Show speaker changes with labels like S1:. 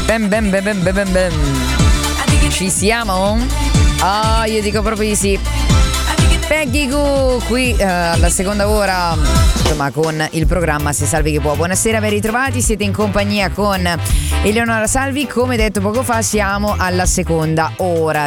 S1: Ci siamo? Io dico proprio di sì. Peggy Goo qui alla seconda ora, insomma, con il programma Si Salvi Chi Può. Buonasera, ben ritrovati, siete in compagnia con Eleonora Salvi. Come detto poco fa, siamo alla seconda ora